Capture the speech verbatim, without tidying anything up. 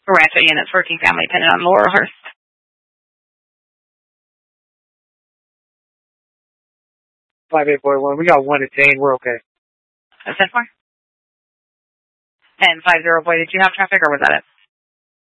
Rancho units working family dependent on Laurelhurst. five eight four one. We got one detained. We're okay. Is that far? And five zero boy, did you have traffic or was that it?